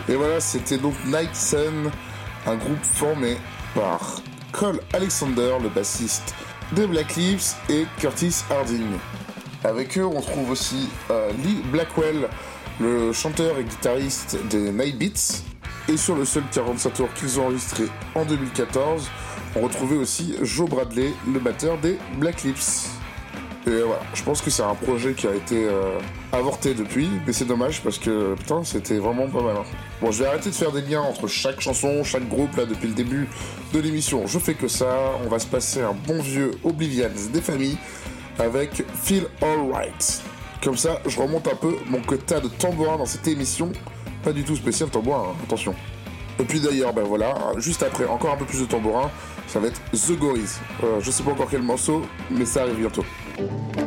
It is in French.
Et voilà, c'était donc Night Sun, un groupe formé par Cole Alexander, le bassiste des Black Lips, et Curtis Harding. Avec eux, on trouve aussi Lee Blackwell, le chanteur et guitariste des Night Beats. Et sur le seul 45 tours qu'ils ont enregistré en 2014, on retrouvait aussi Joe Bradley, le batteur des Black Lips. Et voilà, je pense que c'est un projet qui a été avorté depuis, mais c'est dommage parce que putain, c'était vraiment pas mal. Hein. Bon, je vais arrêter de faire des liens entre chaque chanson, chaque groupe là depuis le début de l'émission. Je fais que ça, on va se passer un bon vieux Oblivion des familles avec Feel Alright. Comme ça, je remonte un peu mon quota de tambourin dans cette émission. Pas du tout spécial tambourin, hein, attention. Et puis d'ailleurs, ben voilà, juste après, encore un peu plus de tambourin, ça va être The Gories. Je sais pas encore quel morceau, mais ça arrive bientôt.